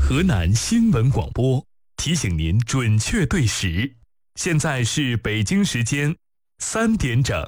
河南新闻广播提醒您准确对时，现在是北京时间3点整。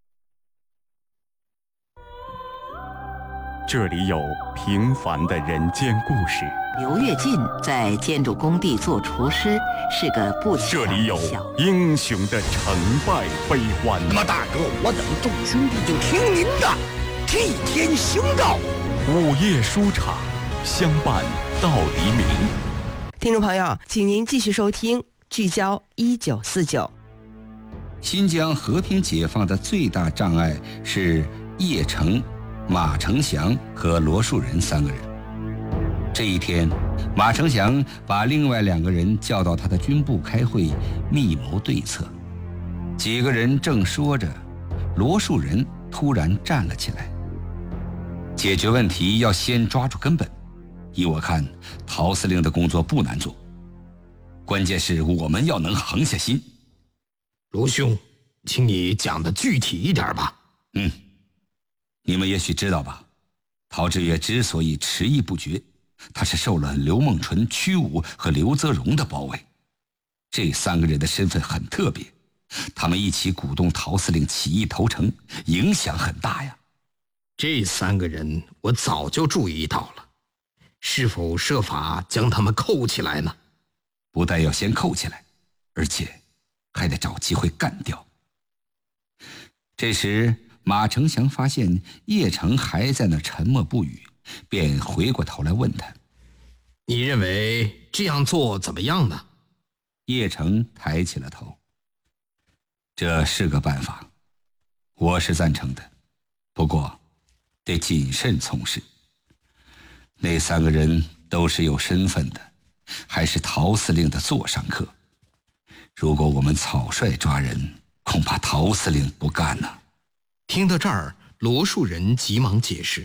这里有平凡的人间故事。 刘跃进在建筑工地做厨师，是个不强这里有英雄的成败悲欢。 那么大哥，我等众兄弟就听您的，替天行道。 午夜书场，相伴到黎明。 听众朋友，请您继续收听聚焦1949。 新疆和平解放的最大障碍是叶成、马成祥和罗树人3个人。这一天，马成祥把另外2个人叫到他的军部开会，密谋对策。几个人正说着，罗树人突然站了起来。解决问题要先抓住根本，依我看，陶司令的工作不难做，关键是我们要能横下心。 卢兄，请你讲得具体一点吧。 你们也许知道吧，陶志岳之所以迟疑不决，他是受了刘梦纯、屈武和刘泽荣的包围。这3个人的身份很特别，他们一起鼓动陶司令起义投诚，影响很大呀。 这3个人我早就注意到了，是否设法将他们扣起来呢？ 不但要先扣起来，而且还得找机会干掉。这时马成祥发现叶成还在那沉默不语，便回过头来问他： 你认为这样做怎么样呢？ 叶成抬起了头：这是个办法，我是赞成的，不过得谨慎从事。那3个人都是有身份的，还是陶司令的座上客。如果我们草率抓人，恐怕陶司令不干呢。 听到这儿，罗树人急忙解释：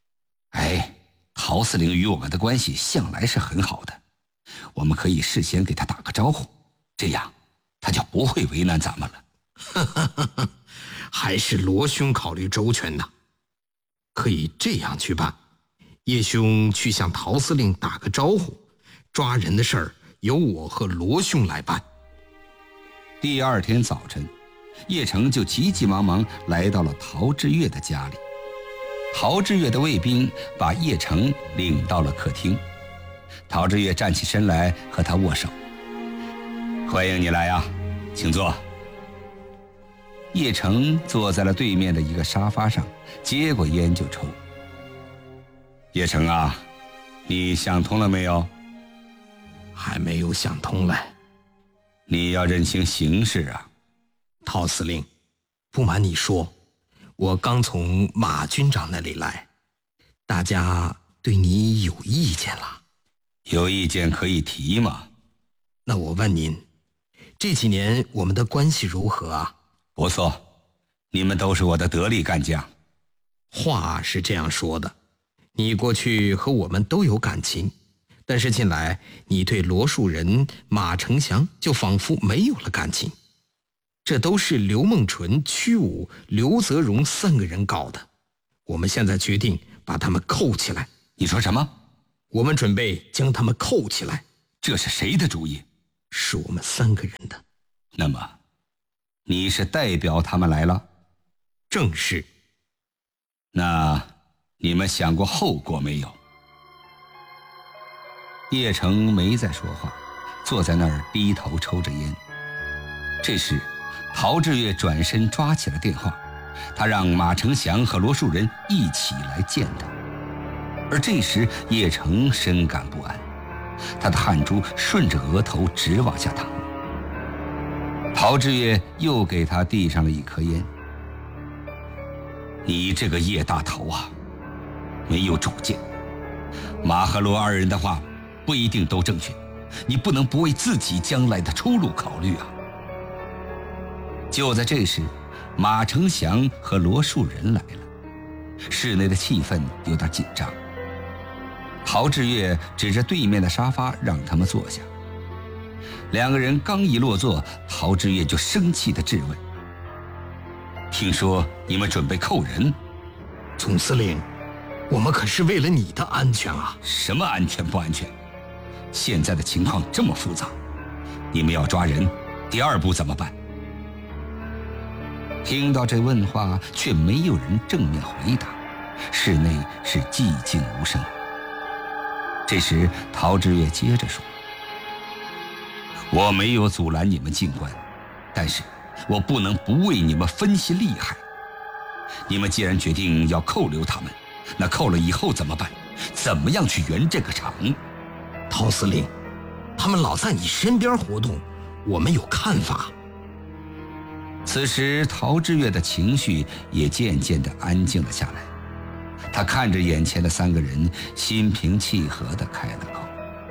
陶司令与我们的关系向来是很好的，我们可以事先给他打个招呼，这样他就不会为难咱们了。 还是罗兄考虑周全呢。可以这样去办，叶兄去向陶司令打个招呼，抓人的事儿由我和罗兄来办。 第2天早晨，叶成就急急忙忙来到了陶志岳的家里。陶志岳的卫兵把叶成领到了客厅。陶志岳站起身来和他握手：欢迎你来呀，请坐。叶成坐在了对面的一个沙发上，接过烟就抽。叶成啊，你想通了没有？ 还没有想通来。 你要认清形势啊。 陶司令，不瞒你说，我刚从马军长那里来，大家对你有意见了。 有意见可以提吗？ 那我问您，这几年我们的关系如何啊？ 不错，你们都是我的得力干将。 话是这样说的，你过去和我们都有感情，但是近来你对罗树人、马成祥就仿佛没有了感情。这都是刘梦纯、屈武、刘泽荣3个人搞的。我们现在决定把他们扣起来。 你说什么？ 我们准备将他们扣起来。 这是谁的主意？ 是我们3个人的。 那么你是代表他们来了？ 正是。 那你们想过后果没有？叶成没再说话，坐在那儿低头抽着烟。这时陶志岳转身抓起了电话，他让马成祥和罗树人一起来见他。而这时叶成深感不安，他的汗珠顺着额头直往下淌。陶志岳又给他递上了一颗烟。你这个叶大头啊，没有主见，马和罗2人的话不一定都正确，你不能不为自己将来的出路考虑啊。就在这时，马成祥和罗树人来了，室内的气氛有点紧张。陶志岳指着对面的沙发让他们坐下。2个人刚一落座，陶志岳就生气地质问：听说你们准备扣人？ 总司令，我们可是为了你的安全啊！ 什么安全不安全？ 现在的情况这么复杂，你们要抓人，第二步怎么办？听到这问话，却没有人正面回答，室内是寂静无声。这时陶知月接着说：我没有阻拦你们进关，但是我不能不为你们分析利害。你们既然决定要扣留他们，那扣了以后怎么办？怎么样去圆这个场？ 陶司令，他们老在你身边活动，我们有看法。 此时陶知月的情绪也渐渐地安静了下来，他看着眼前的3个人，心平气和地开了口：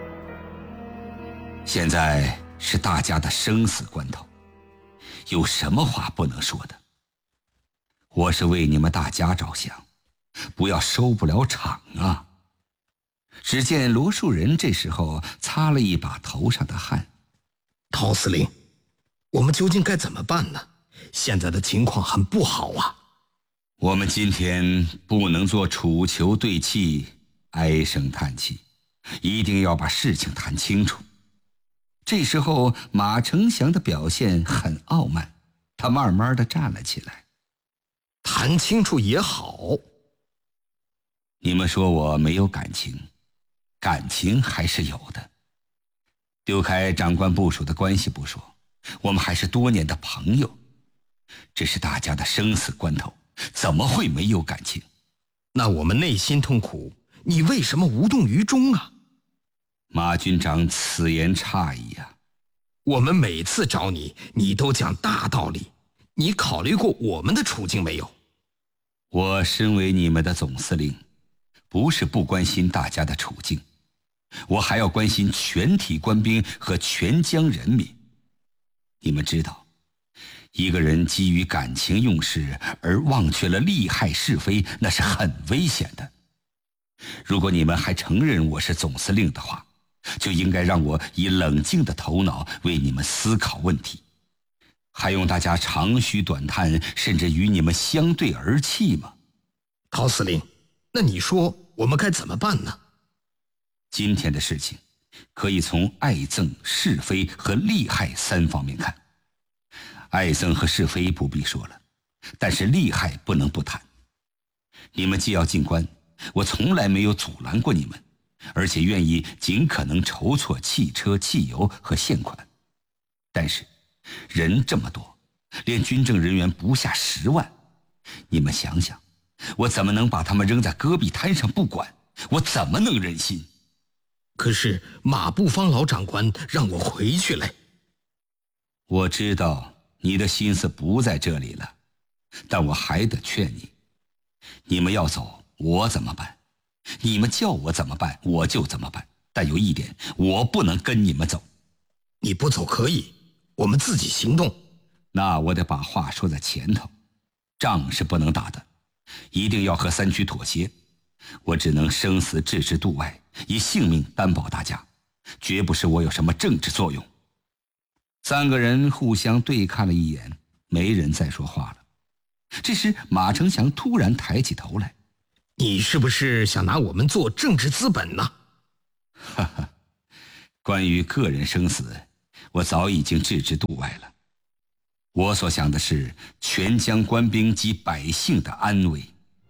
现在是大家的生死关头，有什么话不能说的？我是为你们大家着想，不要收不了场啊！只见罗树人这时候擦了一把头上的汗： 陶司令，我们究竟该怎么办呢？现在的情况很不好啊！ 我们今天不能做楚囚对泣，唉声叹气，一定要把事情谈清楚。这时候马承祥的表现很傲慢，他慢慢地站了起来： 谈清楚也好。 你们说我没有感情，感情还是有的。丢开长官部属的关系不说，我们还是多年的朋友。这是大家的生死关头，怎么会没有感情？ 那我们内心痛苦，你为什么无动于衷啊？ 马军长此言差矣啊！ 我们每次找你，你都讲大道理，你考虑过我们的处境没有？ 我身为你们的总司令，不是不关心大家的处境，我还要关心全体官兵和全疆人民。你们知道，一个人基于感情用事而忘却了利害是非，那是很危险的。如果你们还承认我是总司令的话，就应该让我以冷静的头脑为你们思考问题，还用大家长吁短叹，甚至与你们相对而泣吗？ 陶司令，那你说我们该怎么办呢？ 今天的事情可以从爱憎、是非和利害3方面看。爱憎和是非不必说了，但是利害不能不谈。你们既要进关，我从来没有阻拦过你们，而且愿意尽可能筹措汽车、汽油和现款。但是人这么多，连军政人员不下10万，你们想想，我怎么能把他们扔在戈壁滩上不管？我怎么能忍心？ 可是马步芳老长官让我回去嘞。 我知道你的心思不在这里了，但我还得劝你，你们要走，我怎么办？你们叫我怎么办，我就怎么办。但有一点，我不能跟你们走。 你不走可以，我们自己行动。 那我得把话说在前头，仗是不能打的，一定要和3区妥协。我只能生死置之度外，以性命担保大家，绝不是我有什么政治作用。3个人互相对看了一眼，没人再说话了。这时马承祥突然抬起头来： 你是不是想拿我们做政治资本呢？ 哈哈，关于个人生死，我早已经置之度外了。我所想的是全疆官兵及百姓的安危。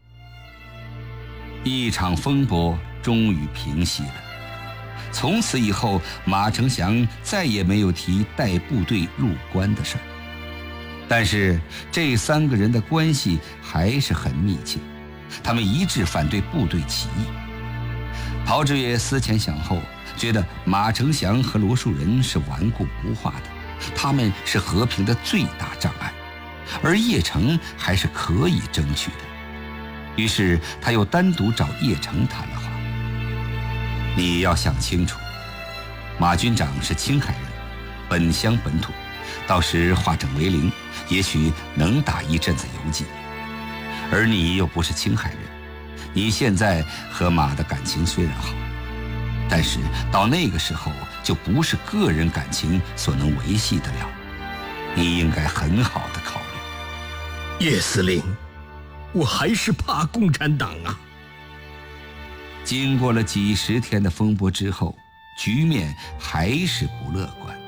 一场风波终于平息了。从此以后，马承祥再也没有提带部队入关的事儿。但是这3个人的关系还是很密切，他们一致反对部队起义。陶知月思前想后，觉得马承祥和罗树人是顽固不化的，他们是和平的最大障碍，而叶城还是可以争取的。于是他又单独找叶城谈了话：你要想清楚，马军长是青海人，本乡本土，到时化整为零，也许能打一阵子游击。而你又不是青海人，你现在和马的感情虽然好，但是到那个时候就不是个人感情所能维系得了。你应该很好的考虑。 叶司令，我还是怕共产党啊。 经过了几10天的风波之后， 局面还是不乐观。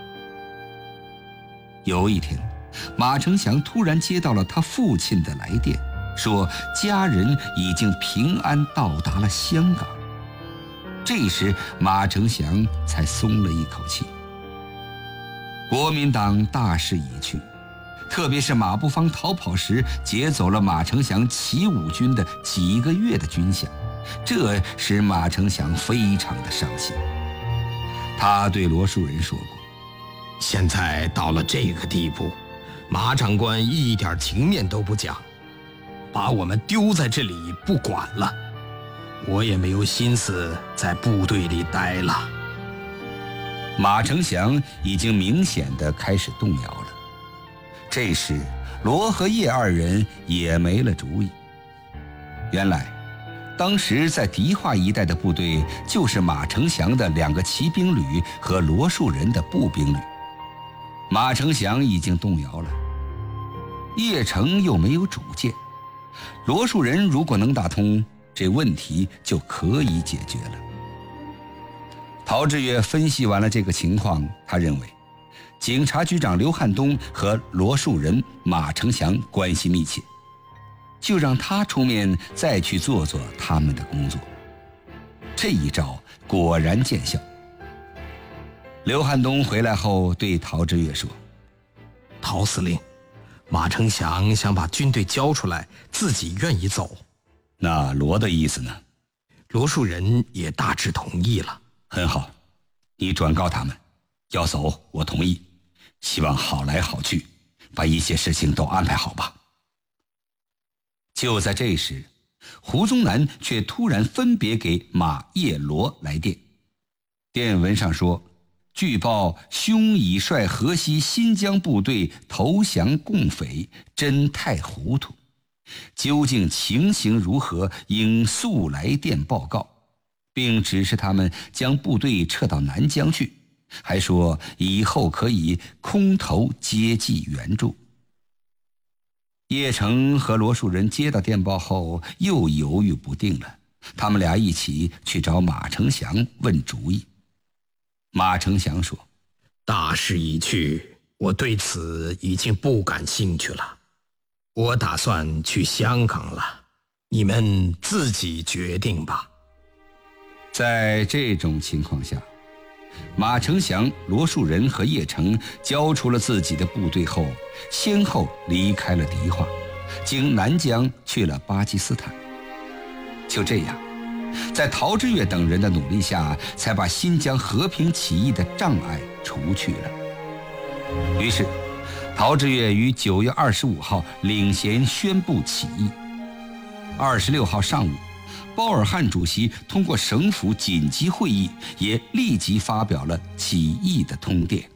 有一天，马承祥突然接到了他父亲的来电，说家人已经平安到达了香港。这时马承祥才松了一口气。国民党大势已去，特别是马步芳逃跑时劫走了马承祥起武军的几个月的军饷，这使马承祥非常的伤心。他对罗树人说过， 现在到了这个地步，马长官一点情面都不讲，把我们丢在这里不管了，我也没有心思在部队里待了。 马承祥已经明显地开始动摇了。这时罗和叶二人也没了主意。原来当时在迪化一带的部队就是马承祥的2个骑兵旅和罗树人的步兵旅。马承祥已经动摇了，叶城又没有主见，罗树人如果能打通，这问题就可以解决了。陶峙岳分析完了这个情况，他认为警察局长刘汉东和罗树人、马承祥关系密切，就让他出面再去做做他们的工作。这一招果然见效。刘汉东回来后对陶峙岳说， 陶司令，马承祥想把军队交出来，自己愿意走。 那罗的意思呢？ 罗树人也大致同意了。 很好，你转告他们，要走我同意，希望好来好去，把一切事情都安排好吧。就在这时，胡宗南却突然分别给马、叶、罗来电。电文上说，据报兄已率河西新疆部队投降共匪，真太糊涂，究竟情形如何，应速来电报告，并指示他们将部队撤到南疆去，还说以后可以空投接济援助。叶城和罗树人接到电报后又犹豫不定了，他们俩一起去找马承祥问主意。马承祥说， 大势已去，我对此已经不感兴趣了，我打算去香港了，你们自己决定吧。 在这种情况下，马承祥、罗树人和叶城交出了自己的部队后，先后离开了迪化，经南疆去了巴基斯坦。就这样，在陶峙岳等人的努力下，才把新疆和平起义的障碍除去了。于是陶峙岳于9月25号领衔宣布起义。26号上午，包尔汉主席通过省府紧急会议，也立即发表了起义的通电。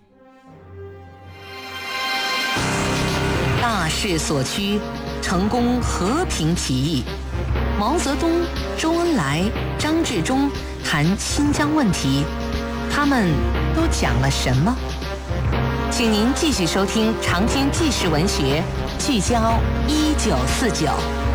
大势所趋，成功和平起义。毛泽东、周恩来、张治中谈新疆问题，他们都讲了什么？请您继续收听长篇纪实文学《聚焦1949》。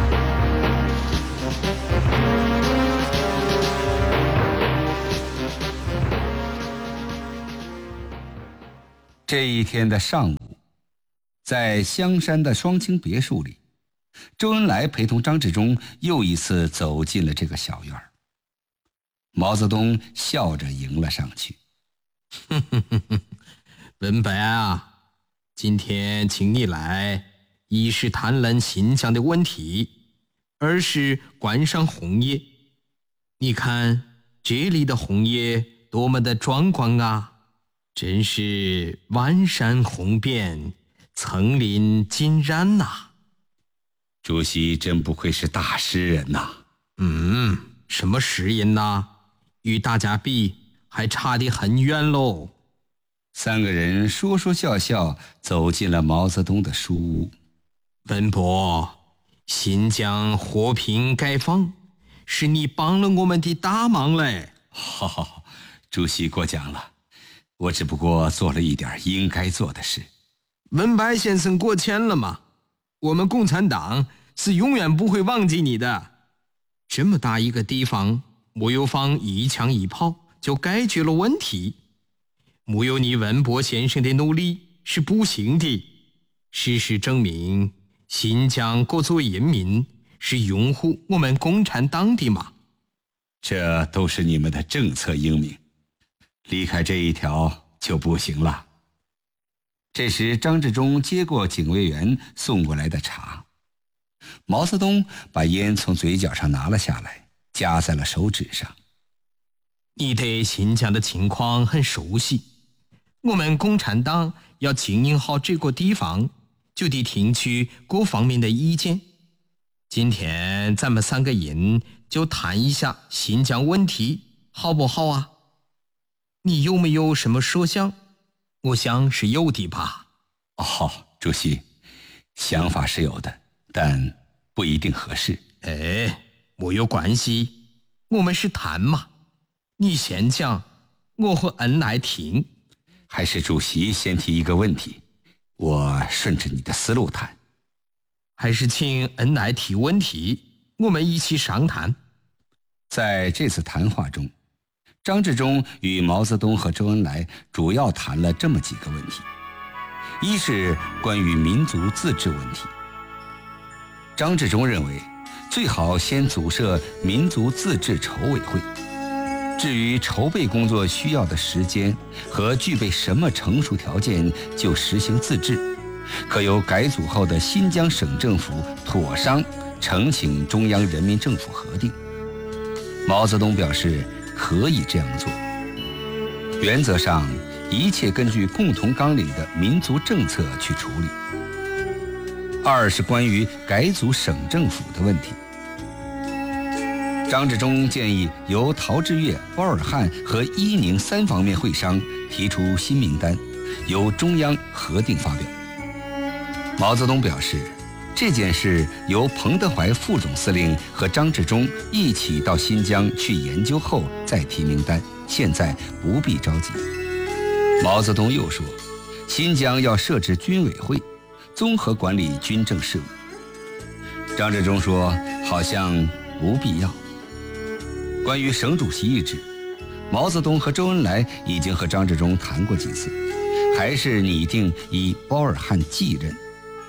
这一天的上午，在香山的双清别墅里，周恩来陪同张治中又一次走进了这个小院。毛泽东笑着迎了上去。 文白啊，今天请你来，一是谈论新疆的问题，二是观赏红叶。你看这里的红叶多么的壮观啊，真是万山红遍，层林尽染呐。 主席真不愧是大诗人呐。 什么诗人呐？与大家比还差得很远喽。 3个人说说笑笑走进了毛泽东的书屋。 文伯，新疆和平解放，是你帮了我们的大忙嘞。 好，主席过奖了，我只不过做了一点应该做的事。 文白先生过谦了吗？我们共产党是永远不会忘记你的。这么大一个地方，没有放一枪一炮， 就解决了问题。没有你文博先生的努力是不行的。事实证明，新疆各族人民是拥护我们共产党的嘛。 这都是你们的政策英明，离开这一条就不行了。这时张治中接过警卫员送过来的茶，毛泽东把烟从嘴角上拿了下来，夹在了手指上。 你对新疆的情况很熟悉，我们共产党要经营好这个地方，就得听取各方面的意见。今天咱们3个人就谈一下新疆问题，好不好啊？你有没有什么设想？我想是有的吧。 哦，主席，想法是有的，但不一定合适。 没有关系，我们是谈嘛。你先讲，我和恩来听。 还是主席先提一个问题，我顺着你的思路谈。 还是请恩来提问题，我们一起商谈。 在这次谈话中，张治中与毛泽东和周恩来主要谈了这么几个问题：一是关于民族自治问题。张治中认为，最好先组设民族自治筹委会。至于筹备工作需要的时间和具备什么成熟条件，就实行自治，可由改组后的新疆省政府妥商呈请中央人民政府核定。毛泽东表示可以这样做，原则上一切根据共同纲领的民族政策去处理。二是关于改组省政府的问题。张治中建议由陶峙岳、包尔汉和伊宁3方面会商提出新名单，由中央核定发表。毛泽东表示，这件事由彭德怀副总司令和张治中一起到新疆去研究后再提名单，现在不必着急。毛泽东又说，新疆要设置军委会，综合管理军政事务。张治中说，好像不必要。关于省主席一职，毛泽东和周恩来已经和张治中谈过几次，还是拟定以包尔汉继任。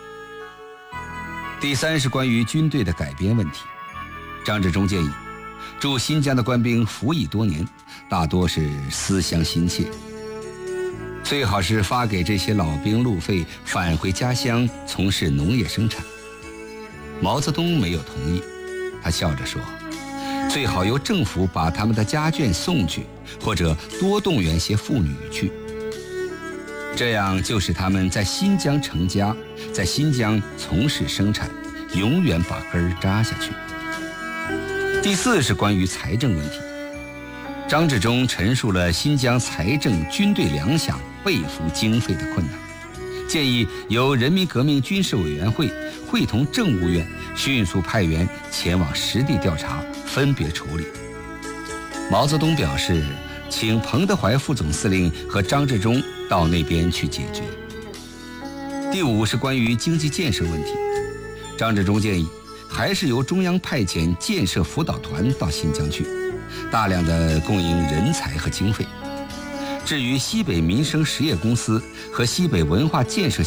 第三是关于军队的改编问题。张治中建议，驻新疆的官兵服役多年，大多是思乡心切，最好是发给这些老兵路费，返回家乡从事农业生产。毛泽东没有同意，他笑着说，最好由政府把他们的家眷送去，或者多动员些妇女去，这样就使他们在新疆成家，在新疆从事生产，永远把根儿扎下去。第四是关于财政问题。张治中陈述了新疆财政、军队粮饷备付经费的困难，建议由人民革命军事委员会会同政务院迅速派员前往实地调查，分别处理。毛泽东表示，请彭德怀副总司令和张治中到那边去解决。第五是关于经济建设问题。张治中建议，还是由中央派遣建设辅导团到新疆去，大量的供应人才和经费。至于西北民生实业公司和西北文化建设